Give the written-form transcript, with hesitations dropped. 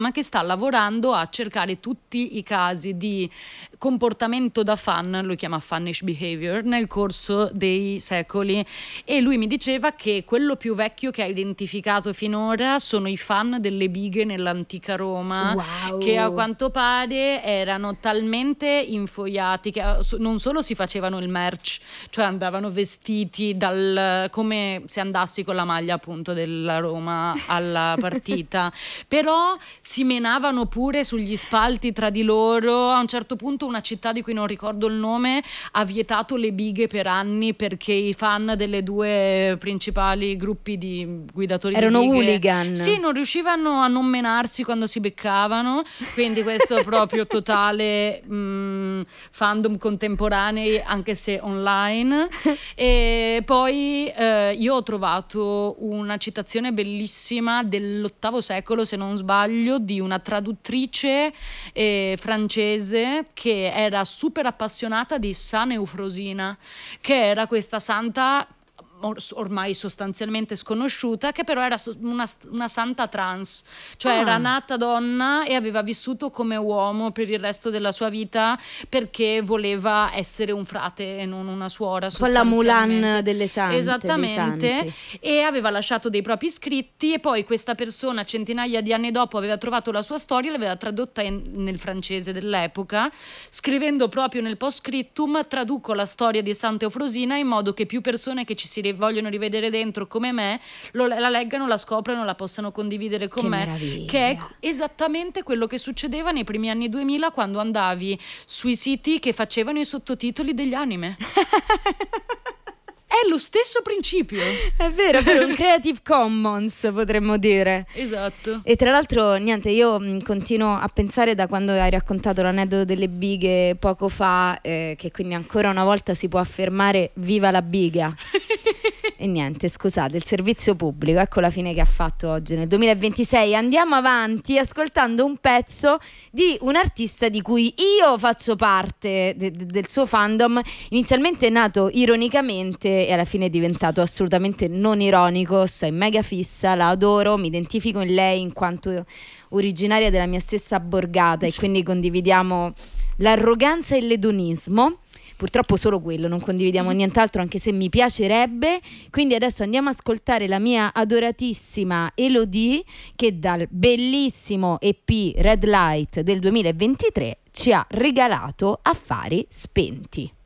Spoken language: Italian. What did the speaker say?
ma che sta lavorando a cercare tutti i casi di comportamento da fan, lui chiama fannish behavior, nel corso dei secoli, e lui mi diceva che quello più vecchio che ha identificato finora sono i fan delle bighe nell'antica Roma, che a quanto pare erano talmente infoiati che non solo si facevano il merch, cioè andavano vestiti come se andassi con la maglia appunto della Roma alla partita, però si menavano pure sugli spalti tra di loro. A un certo punto una città di cui non ricordo il nome ha vietato le bighe per anni perché i fan delle due principali gruppi di guidatori erano di bighe hooligan. sì, non riuscivano a non menarsi quando si beccavano, quindi questo proprio totale fandom contemporanei, anche se online. E poi io ho trovato una citazione bellissima dell'VIII secolo, se non sbaglio, di una traduttrice francese che era super appassionata di San Eufrosina, che era questa santa ormai sostanzialmente sconosciuta, che però era una santa trans, cioè era nata donna e aveva vissuto come uomo per il resto della sua vita perché voleva essere un frate e non una suora, un po' la Mulan delle sante, esattamente, e aveva lasciato dei propri scritti, e poi questa persona centinaia di anni dopo aveva trovato la sua storia, l'aveva tradotta nel francese dell'epoca, scrivendo proprio nel post-scriptum: traduco la storia di Santa Eufrosina in modo che più persone che ci si vogliono rivedere dentro come me la leggano, la scoprano, la possano condividere con me. Meraviglia. Che è esattamente quello che succedeva nei primi anni 2000 quando andavi sui siti che facevano i sottotitoli degli anime. È lo stesso principio. È vero, per un Creative Commons potremmo dire. Esatto. E tra l'altro, niente, io continuo a pensare, da quando hai raccontato l'aneddoto delle bighe poco fa, che quindi ancora una volta si può affermare viva la biga. E niente, scusate, il servizio pubblico, ecco la fine che ha fatto oggi nel 2026. Andiamo avanti ascoltando un pezzo di un artista di cui io faccio parte del suo fandom, inizialmente nato ironicamente e alla fine è diventato assolutamente non ironico. Sto in mega fissa, la adoro, mi identifico in lei in quanto originaria della mia stessa borgata e quindi condividiamo l'arroganza e l'edonismo. Purtroppo solo quello, non condividiamo nient'altro, anche se mi piacerebbe. Quindi adesso andiamo a ascoltare la mia adoratissima Elodie, che dal bellissimo EP Red Light del 2023 ci ha regalato Affari Spenti.